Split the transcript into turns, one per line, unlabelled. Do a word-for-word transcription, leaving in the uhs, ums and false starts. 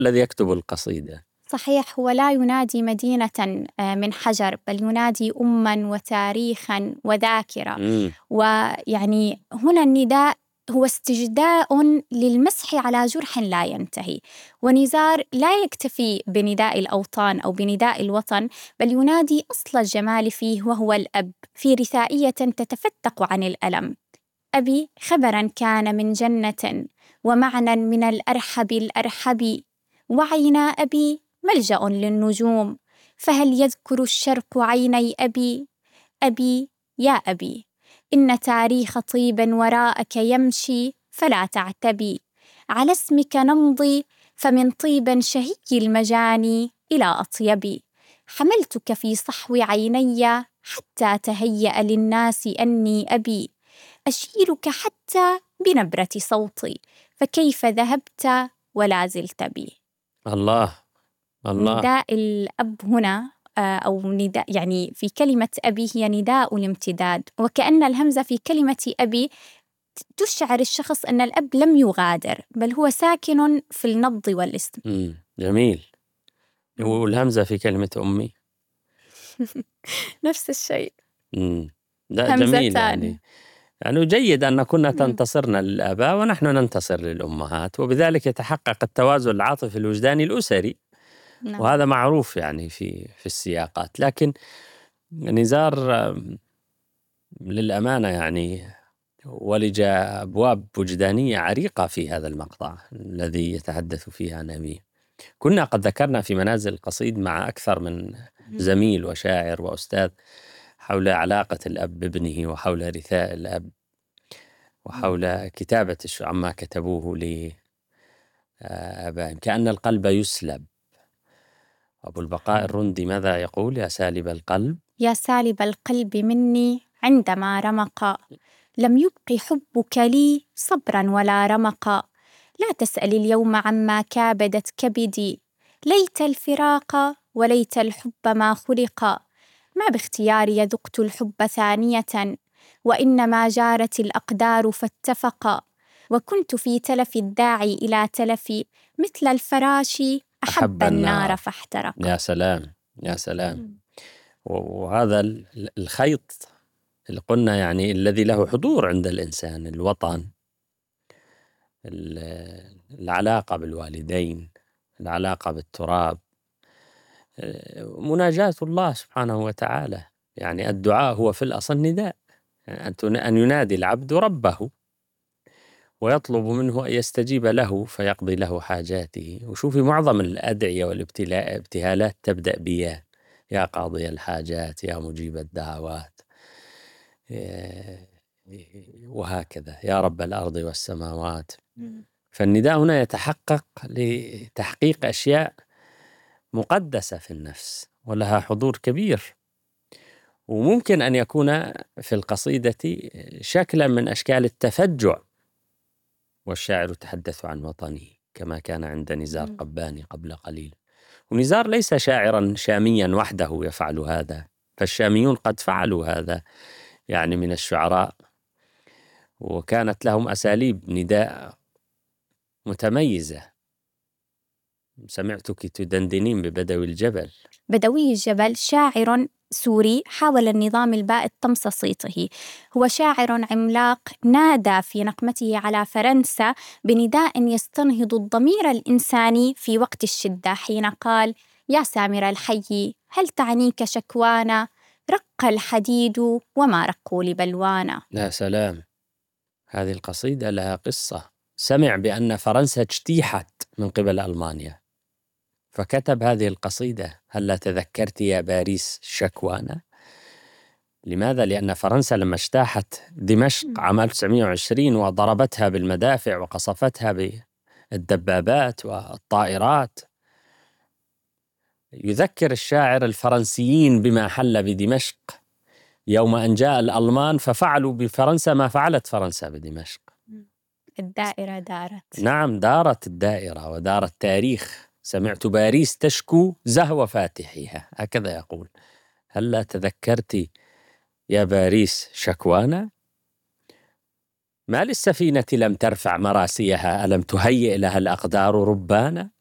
الذي يكتب القصيدة.
صحيح، هو لا ينادي مدينة من حجر، بل ينادي أماً وتاريخاً وذاكرة.
مم.
ويعني هنا النداء هو استجداء للمسح على جرح لا ينتهي. ونزار لا يكتفي بنداء الأوطان أو بنداء الوطن، بل ينادي أصل الجمال فيه، وهو الأب، في رثائية تتفتق عن الألم. أبي خبراً كان من جنة، ومعنى من الأرحب الأرحب، وعين أبي ملجأ للنجوم، فهل يذكر الشرق عيني أبي؟ أبي يا أبي، إن تاريخ طيب وراءك يمشي، فلا تعتبي، على اسمك نمضي، فمن طيب شهي المجاني إلى أطيبي، حملتك في صحو عيني حتى تهيأ للناس أني أبي، أشيرك حتى بنبرة صوتي، فكيف ذهبت ولا زلت بي.
الله الله.
نداء الأب هنا أو نداء يعني في كلمة أبي هي نداء الامتداد، وكأن الهمزة في كلمة أبي تشعر الشخص أن الأب لم يغادر، بل هو ساكن في النبض والاسم.
مم. جميل. والهمزة في كلمة أمي
نفس الشيء.
مم. ده جميل.
همزتان.
يعني يعني جيد أن كنا تنتصرنا للآباء ونحن ننتصر للأمهات، وبذلك يتحقق التوازن العاطفي الوجداني الأسري.
نعم.
وهذا معروف يعني في في السياقات. لكن نزار للأمانة يعني ولج أبواب وجدانية عريقة في هذا المقطع الذي يتحدث فيه عن أبيه. كنا قد ذكرنا في منازل القصيد مع أكثر من زميل وشاعر وأستاذ حول علاقة الأب بابنه، وحول رثاء الأب، وحول كتابة عما كتبوه لآبائهم، كأن القلب يسلب. أبو البقاء الرندي ماذا يقول؟ يا سالب القلب،
يا سالب القلب مني عندما رمق، لم يبق حبك لي صبراً ولا رمقا، لا تسأل اليوم عما كابدت كبدي، ليت الفراق وليت الحب ما خلق، ما باختياري ذقت الحب ثانية، وإنما جارت الأقدار فاتفقا، وكنت في تلف الداعي إلى تلفي، مثل الفراش أحب, أحب النار فاحترق.
يا سلام يا سلام. وهذا الخيط اللي قلنا يعني الذي له حضور عند الإنسان، الوطن، العلاقة بالوالدين، العلاقة بالتراب، مناجاة الله سبحانه وتعالى. يعني الدعاء هو في الأصل نداء، أن ينادي العبد ربه ويطلب منه أن يستجيب له فيقضي له حاجاته. وشوفي معظم الأدعية والابتهالات تبدأ بيا، يا قاضي الحاجات، يا مجيب الدعوات، وهكذا، يا رب الأرض والسماوات. فالنداء هنا يتحقق لتحقيق أشياء مقدسة في النفس ولها حضور كبير. وممكن أن يكون في القصيدة شكلا من أشكال التفجع، والشاعر تحدث عن وطنه كما كان عند نزار قباني قبل قليل. ونزار ليس شاعرا شاميا وحده يفعل هذا، فالشاميون قد فعلوا هذا يعني من الشعراء، وكانت لهم أساليب نداء متميزة. سمعتك تدندنين ببدوي الجبل.
بدوي الجبل شاعر سوري حاول النظام البائد طمس صيته، هو شاعر عملاق نادى في نقمته على فرنسا بنداء يستنهض الضمير الإنساني في وقت الشدة، حين قال: يا سامر الحي هل تعنيك شكوانا، رق الحديد وما رقوا لبلوانا.
لا سلام. هذه القصيدة لها قصة. سمع بأن فرنسا اجتيحت من قبل ألمانيا، فكتب هذه القصيدة: هل تذكرت يا باريس شكوانا؟ لماذا؟ لأن فرنسا لما اجتاحت دمشق عام ألف وتسعمائة وعشرين وضربتها بالمدافع وقصفتها بالدبابات والطائرات، يذكر الشاعر الفرنسيين بما حل بدمشق يوم أن جاء الألمان ففعلوا بفرنسا ما فعلت فرنسا بدمشق.
الدائرة دارت.
نعم، دارت الدائرة ودار التاريخ. سمعت باريس تشكو زهو فاتحها، هكذا يقول. هل تذكرت يا باريس شكوانا؟ ما للسفينة لم ترفع مراسيها، ألم تهيئ لها الأقدار ربانا؟